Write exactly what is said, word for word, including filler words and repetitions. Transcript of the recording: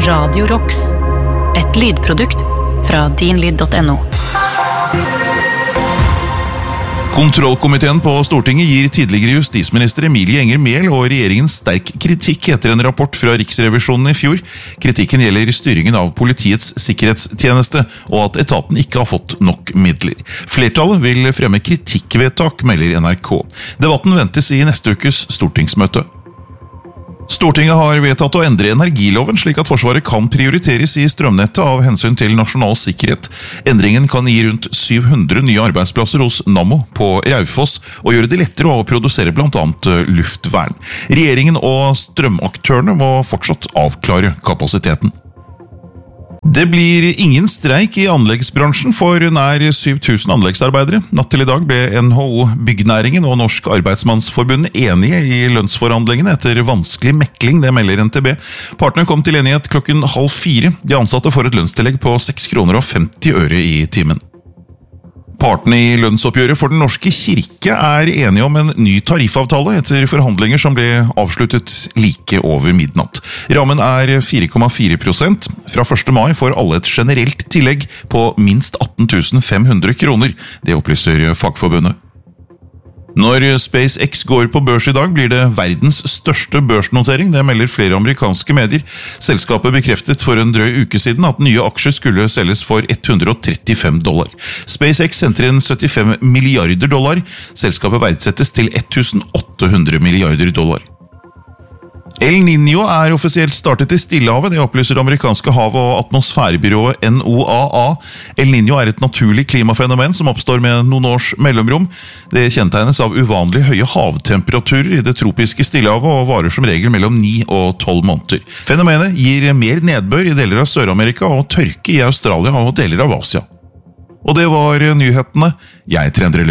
Radio Rocks, et lydprodukt fra din lyd punktum no. Kontrollkomiteen på Stortinget gir tidligere justisminister Emilie Enger Mehl og regjeringen sterk kritikk etter en rapport fra Riksrevisjonen i fjor. Kritikken gjelder styringen av politiets sikkerhetstjeneste, og at etaten ikke har fått nok midler. Flertallet vil fremme kritikkvedtak, melder N R K. Debatten ventes i neste ukes stortingsmøte. Stortinget har vedtatt å endre energiloven slik at Forsvaret kan prioriteres i strømnettet av hensyn til nasjonal sikkerhet. Endringen kan gi rundt syv hundre nye arbeidsplasser hos Nammo på Raufoss og gjøre det lettere å produsere blant annet luftvern. Regjeringen og strømaktørene må fortsatt avklare kapasiteten. Det blir ingen streik i anleggsbransjen for nær syv tusen anleggsarbeidere. Natt til i dag ble N H O Byggnæringen og Norsk Arbeidsmannsforbund enige i lønnsforhandlingene etter vanskelig mekling, det melder N T B. Partene kom til enighet klokken halv fire. De ansatte får et lønnstillegg på seks kroner og femti øre i timen. Partene i lønnsoppgjøret for Den norske kirke er enige om en ny tariffavtale etter forhandlinger som ble avsluttet like over midnatt. Rammen er fire komma fire prosent. Fra første mai får alle et generelt tillegg på minst atten tusen fem hundre kroner. Det opplyser Fagforbundet. Når SpaceX går på børs i dag, blir det verdens største børsnotering, det melder flere amerikanske medier. Selskapet bekreftet for en drøy uke siden at nye aksjer skulle selges for hundre og trettifem dollar. SpaceX henter inn syttifem milliarder dollar. Selskapet verdsettes til tusen åtte hundre milliarder dollar. El Niño er offisielt startet i Stillehavet, det opplyser amerikanske hav- og atmosfærebyrået N O A A. El Niño er et naturlig klimafenomen som oppstår med noen års mellomrom. Det kjennetegnes av uvanlig høye havtemperaturer i det tropiske Stillehavet og varer som regel mellom ni og tolv måneder. Fenomenet gir mer nedbør i deler av Sør-Amerika og tørke i Australia og deler av Asia. Og det var nyhetene. Jeg trener